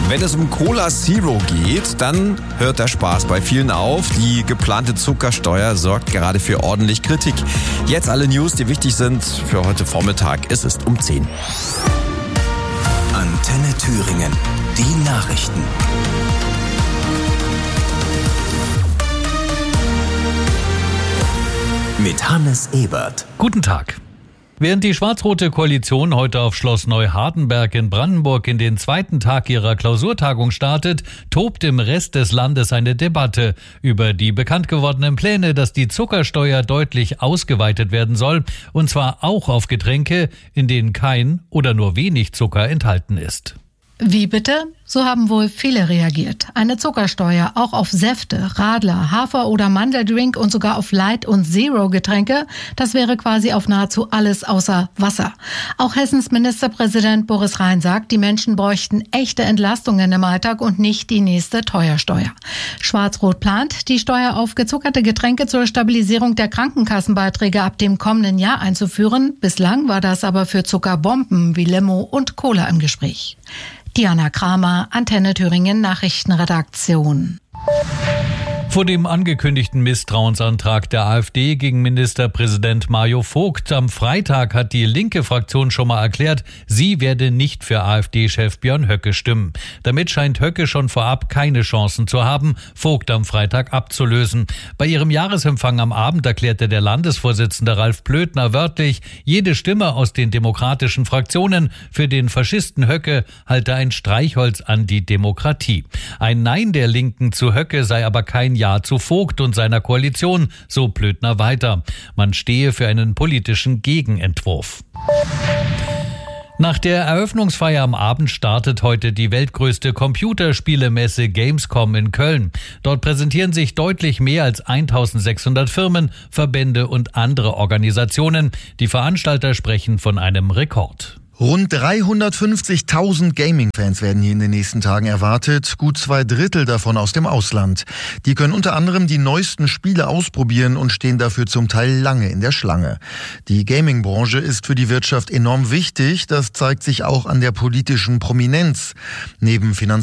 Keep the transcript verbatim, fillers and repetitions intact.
Wenn es um Cola Zero geht, dann hört der Spaß bei vielen auf. Die geplante Zuckersteuer sorgt gerade für ordentlich Kritik. Jetzt alle News, die wichtig sind für heute Vormittag. Es ist um zehn. Antenne Thüringen, die Nachrichten. Mit Hannes Ebert. Guten Tag. Während die schwarz-rote Koalition heute auf Schloss Neuhardenberg in Brandenburg in den zweiten Tag ihrer Klausurtagung startet, tobt im Rest des Landes eine Debatte über die bekannt gewordenen Pläne, dass die Zuckersteuer deutlich ausgeweitet werden soll, und zwar auch auf Getränke, in denen kein oder nur wenig Zucker enthalten ist. Wie bitte? So haben wohl viele reagiert. Eine Zuckersteuer auch auf Säfte, Radler, Hafer- oder Mandeldrink und sogar auf Light- und Zero-Getränke, das wäre quasi auf nahezu alles außer Wasser. Auch Hessens Ministerpräsident Boris Rhein sagt, die Menschen bräuchten echte Entlastungen im Alltag und nicht die nächste Teuersteuer. Schwarz-Rot plant, die Steuer auf gezuckerte Getränke zur Stabilisierung der Krankenkassenbeiträge ab dem kommenden Jahr einzuführen. Bislang war das aber für Zuckerbomben wie Limo und Cola im Gespräch. Diana Kramer, Antenne Thüringen Nachrichtenredaktion. Vor dem angekündigten Misstrauensantrag der AfD gegen Ministerpräsident Mario Vogt am Freitag hat die linke Fraktion schon mal erklärt, sie werde nicht für AfD-Chef Björn Höcke stimmen. Damit scheint Höcke schon vorab keine Chancen zu haben, Vogt am Freitag abzulösen. Bei ihrem Jahresempfang am Abend erklärte der Landesvorsitzende Ralf Blödner wörtlich, jede Stimme aus den demokratischen Fraktionen für den Faschisten Höcke halte ein Streichholz an die Demokratie. Ein Nein der Linken zu Höcke sei aber kein Ja zu Vogt und seiner Koalition, so Blödner weiter. Man stehe für einen politischen Gegenentwurf. Nach der Eröffnungsfeier am Abend startet heute die weltgrößte Computerspielemesse Gamescom in Köln. Dort präsentieren sich deutlich mehr als eintausendsechshundert Firmen, Verbände und andere Organisationen. Die Veranstalter sprechen von einem Rekord. Rund dreihundertfünfzigtausend Gaming-Fans werden hier in den nächsten Tagen erwartet, gut zwei Drittel davon aus dem Ausland. Die können unter anderem die neuesten Spiele ausprobieren und stehen dafür zum Teil lange in der Schlange. Die Gaming-Branche ist für die Wirtschaft enorm wichtig, das zeigt sich auch an der politischen Prominenz. Neben Finanz